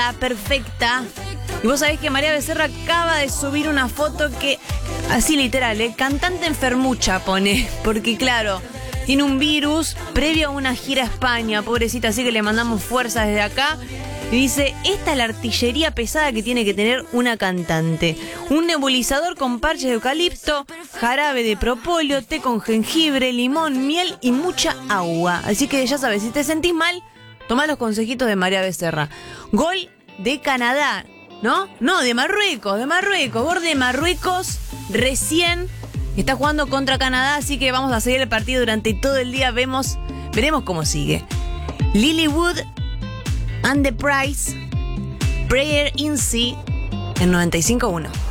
perfecta. Y vos sabés que María Becerra acaba de subir una foto que, así literal, cantante enfermucha pone, porque claro, tiene un virus previo a una gira a España, pobrecita, así que le mandamos fuerza desde acá. Y dice, esta es la artillería pesada que tiene que tener una cantante. Un nebulizador con parches de eucalipto, jarabe de propóleo, té con jengibre, limón, miel y mucha agua. Así que ya sabes, si te sentís mal, tomá los consejitos de María Becerra. Gol de Canadá, ¿no? No, de Marruecos. Gol de Marruecos recién está jugando contra Canadá, así que vamos a seguir el partido durante todo el día. Veremos cómo sigue. Lilywood and the Price, Prayer in Sea, en 95.1.